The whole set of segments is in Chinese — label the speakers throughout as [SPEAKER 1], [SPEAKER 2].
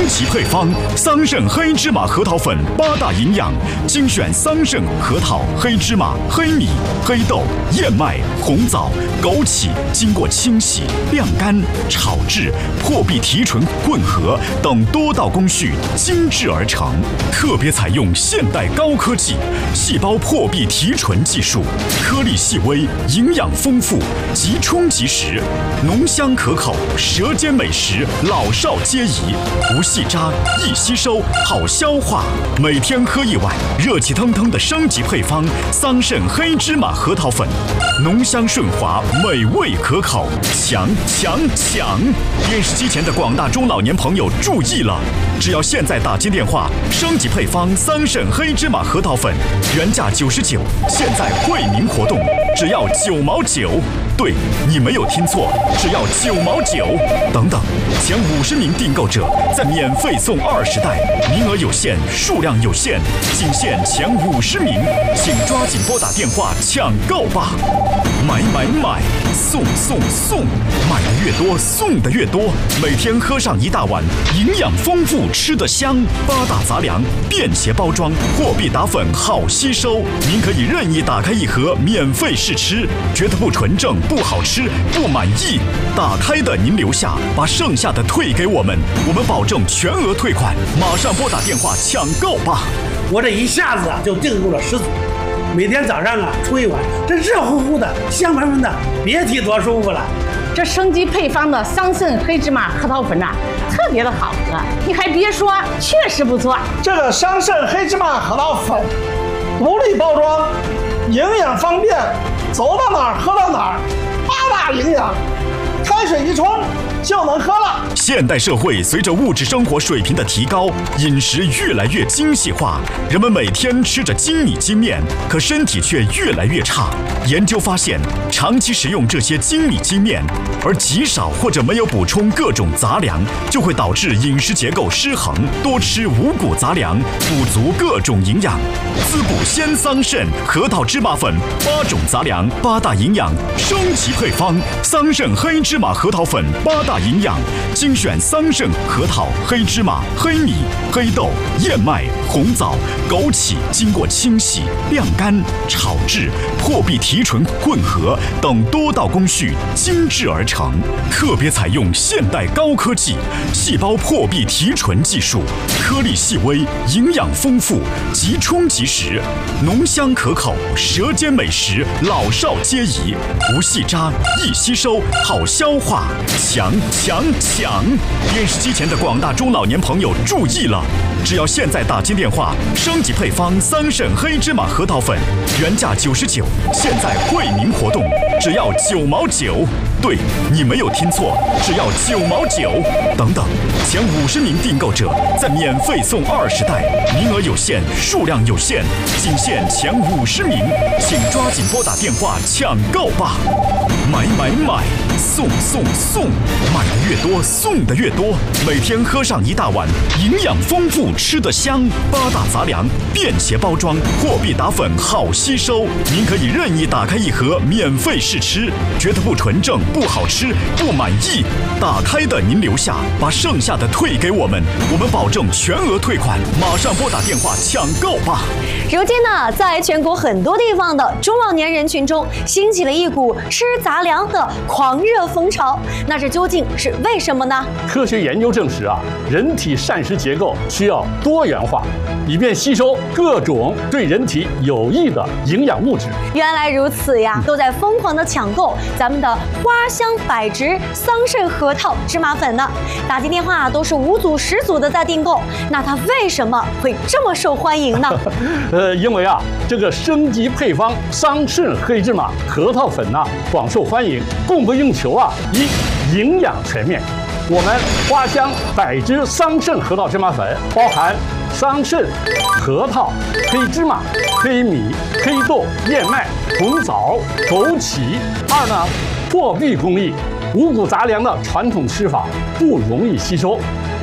[SPEAKER 1] 级配方桑葚黑芝麻核桃粉8大营养，精选桑葚、核桃、黑芝麻、黑米、黑豆、燕麦、红枣、枸杞，经过清洗、晾干、炒制、破壁提纯、混合等多道工序精制而成，特别采用现代高科技细胞破壁提纯技术，颗粒细微，营养丰富，即冲即食，浓香可口，舌尖美食，老少皆宜，不细渣，易吸收，好消化。每天喝1碗，热气腾腾的升级配方桑葚黑芝麻核桃粉，浓香顺滑，美味可口，抢！电视机前的广大中老年朋友注意了，只要现在打进电话，升级配方桑葚黑芝麻核桃粉，原价99，现在惠民活动，只要9毛9。对，你没有听错，只要9毛9。等等，前50名订购者再免费送20袋，名额有限，数量有限，仅限前50名，请抓紧拨打电话抢购吧！买，送，买的越多，送的越多，每天喝上1大碗，营养丰富，吃得香。8大杂粮，便携包装，货币打粉好吸收，您可以任意打开1盒免费试吃，觉得不纯正、不好吃、不满意，打开的您留下，把剩下的退给我们，我们保证全额退款。马上拨打电话抢购吧！
[SPEAKER 2] 我这一下子就订购了10组，每天早上出1碗，这热乎乎的、香喷喷的，别提多舒服了。
[SPEAKER 3] 这升级配方的桑葚黑芝麻核桃粉特别的好喝，你还别说，确实不错。
[SPEAKER 4] 这个桑葚黑芝麻核桃粉，独立包装，营养方便，走到哪儿喝到哪儿，8大营养，开水一冲就能喝了。
[SPEAKER 1] 现代社会随着物质生活水平的提高，饮食越来越精细化，人们每天吃着精米精面，可身体却越来越差。研究发现，长期食用这些精米精面，而极少或者没有补充各种杂粮，就会导致饮食结构失衡。多吃五谷杂粮，补足各种营养。滋补鲜桑葚核桃芝麻粉8种杂粮8大营养升级配方桑葚黑芝麻核桃粉8大营养，精选桑葚、核桃、黑芝麻、黑米、黑豆、燕麦、红枣、枸杞，经过清洗、晾干、炒制、破壁提纯、混合等多道工序精制而成，特别采用现代高科技细胞破壁提纯技术，颗粒细微，营养丰富，即冲即食，浓香可口，舌尖美食，老少皆宜，不细渣，易吸收，好消化，抢！电视机前的广大中老年朋友注意了，只要现在打进电话，升级配方桑葚黑芝麻核桃粉，原价99，现在惠民活动，只要9毛9。对，你没有听错，只要9毛9。等等，前50名订购者再免费送20袋，名额有限，数量有限，仅限前50名，请抓紧拨打电话抢购吧！买，送，买的越多，送的越多，每天喝上1大碗，营养丰富，吃得香。8大杂粮，便携包装，货币打粉好吸收，您可以任意打开1盒免费试吃，觉得不纯正、不好吃、不满意，打开的您留下，把剩下的退给我们，我们保证全额退款。马上拨打电话抢购吧！
[SPEAKER 5] 如今呢，在全国很多地方的中老年人群中，兴起了一股吃杂粮的狂热风潮。那这究竟是为什么呢？
[SPEAKER 6] 科学研究证实人体膳食结构需要多元化，以便吸收各种对人体有益的营养物质。
[SPEAKER 5] 原来如此呀，都在疯狂的抢购咱们的花香百植桑葚核桃芝麻粉呢。打进电话都是5组10组的在订购，那它为什么会这么受欢迎呢？
[SPEAKER 6] 因为这个升级配方桑葚黑芝麻核桃粉广受欢迎，供不应求一营养全面。我们花香百植桑葚核桃芝麻粉包含桑葚、核桃、黑芝麻、黑米、黑豆、燕麦、红枣、枸杞。2呢，破壁工艺，五谷杂粮的传统吃法不容易吸收。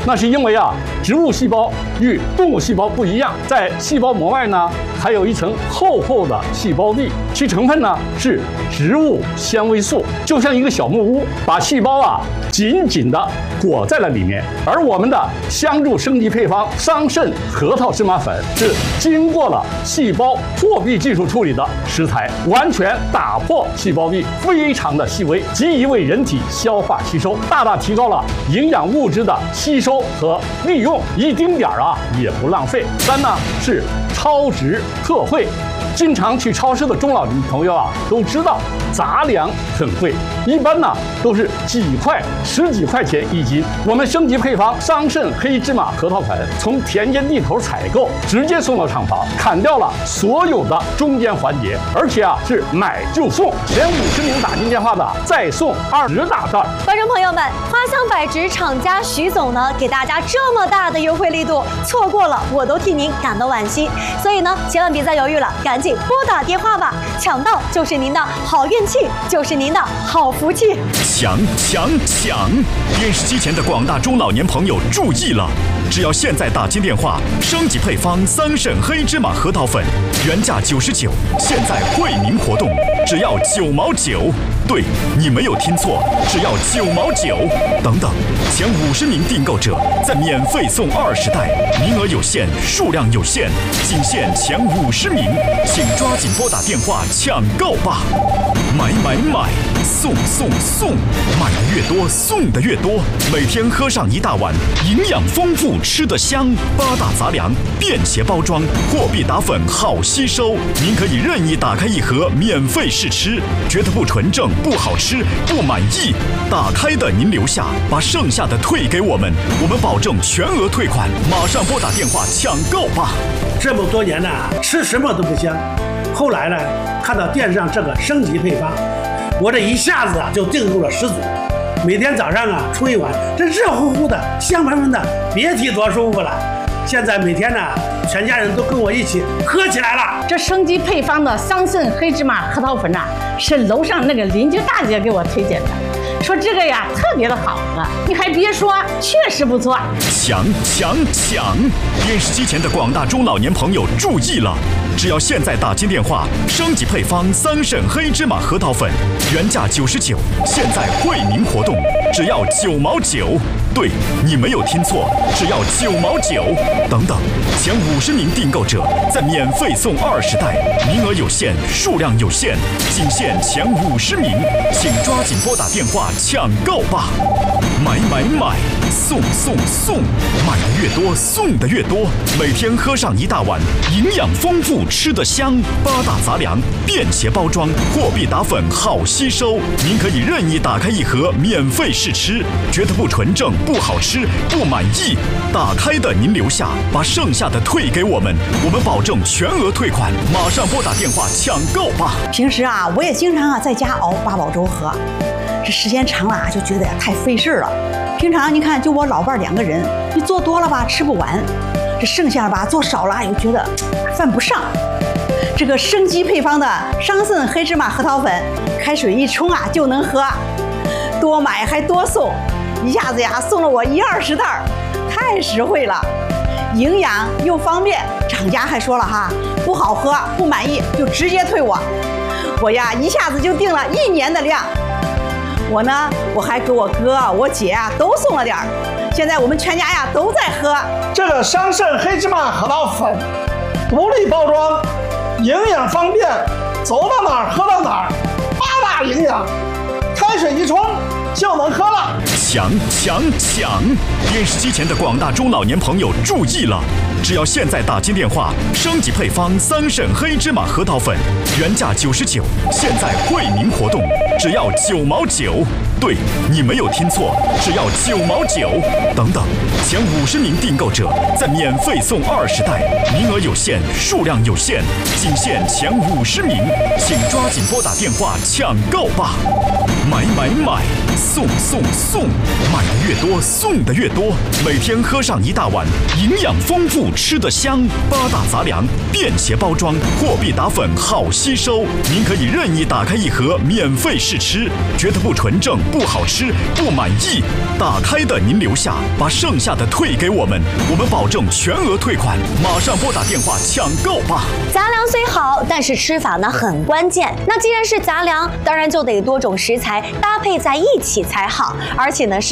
[SPEAKER 6] 那是因为植物细胞与动物细胞不一样，在细胞膜外呢，还有一层厚厚的细胞壁，其成分呢是植物纤维素，就像一个小木屋，把细胞紧紧地裹在了里面。而我们的香柱升级配方桑葚核桃芝麻粉是经过了细胞破壁技术处理的食材，完全打破细胞壁，非常的细微，极易为人体消化吸收，大大提高了营养物质的吸收和利用，一丁点也不浪费。3呢是超值特惠。经常去超市的中老年朋友都知道杂粮很贵，一般呢都是几块、10几块钱一斤。我们升级配方桑葚黑芝麻核桃粉，从田间地头采购，直接送到厂房，砍掉了所有的中间环节，而且是买就送，前50名打进电话的再送20大袋。
[SPEAKER 5] 观众朋友们，花香百植厂家徐总呢给大家这么大的优惠力度，错过了我都替您感到惋惜。所以呢，千万别再犹豫了，赶紧拨打电话吧，抢到就是您的好运气，就是您的好福气。
[SPEAKER 1] 抢！电视机前的广大中老年朋友注意了，只要现在打进电话，升级配方桑葚黑芝麻核桃粉，原价99，现在惠民活动只要9毛9。对，你没有听错，只要9毛9。等等，前50名订购者再免费送20袋，名额有限，数量有限，仅限前50名，请抓紧拨打电话抢购吧！买，送，买的越多，送的越多。每天喝上一大碗，营养丰富，吃得香。8大杂粮，便携包装，货币打粉好吸收。您可以任意打开一盒，免费试吃。觉得不纯正、不好吃、不满意，打开的您留下，把剩下的退给我们，我们保证全额退款。马上拨打电话抢购吧！
[SPEAKER 2] 这么多年呢，吃什么都不香。后来呢，看到电视上这个升级配方，我这一下子就订购了10组。每天早上冲一碗，这热乎乎的、香喷喷的，别提多舒服了。现在每天呢，全家人都跟我一起喝起来了。
[SPEAKER 3] 这升级配方的桑葚黑芝麻核桃粉是楼上那个邻居大姐给我推荐的，说这个特别的好喝。你还别说，确实不错。
[SPEAKER 1] 抢！电视机前的广大中老年朋友注意了，只要现在打进电话，升级配方桑葚黑芝麻核桃粉，原价99，现在惠民活动只要9毛9。对，你没有听错，只要9毛9。等等，前50名订购者再免费送20袋，名额有限，数量有限，仅限前50名，请抓紧拨打电话抢购吧！买，送，买的越多，送的越多。每天喝上一大碗，营养丰富，吃得香。8大杂粮，便携包装，货币打粉好吸收。您可以任意打开一盒，免费试吃。觉得不纯正、不好吃、不满意，打开的您留下，把剩下的退给我们，我们保证全额退款。马上拨打电话抢购吧！
[SPEAKER 7] 平时我也经常在家熬八宝粥喝，这时间长了就觉得太费事了。平常你看，就我老伴2个人，你做多了吃不完，这剩下做少了又觉得犯不上。这个升级配方的桑葚黑芝麻核桃粉，开水一冲就能喝，多买还多送，一下子送了我10-20袋，太实惠了，营养又方便。厂家还说了不好喝不满意就直接退我一下子就订了1年的量。我还给我哥我姐都送了点儿，现在我们全家都在喝
[SPEAKER 4] 这个桑葚黑芝麻核桃粉，独立包装，营养方便，走到哪儿喝到哪儿，8大营养，开水一冲就能喝了。
[SPEAKER 1] 抢！电视机前的广大中老年朋友注意了，只要现在打进电话，升级配方桑葚黑芝麻核桃粉，原价99，现在惠民活动只要9毛9。对，你没有听错，只要9毛9。等等，前50名订购者再免费送20袋，名额有限，数量有限，仅限前50名，请抓紧拨打电话抢购吧！买，送，买的越越多，送的越多。每天喝上1大碗，营养丰富，吃得香。8大杂粮，便携包装，货币打粉，好吸收。您可以任意打开1盒，免费试吃。觉得不纯正、不好吃、不满意，打开的您留下，把剩下的退给我们，我们保证全额退款。马上拨打电话抢购吧！
[SPEAKER 5] 杂粮虽好，但是吃法呢很关键。那既然是杂粮，当然就得多种食材搭配在一起才好，而且呢是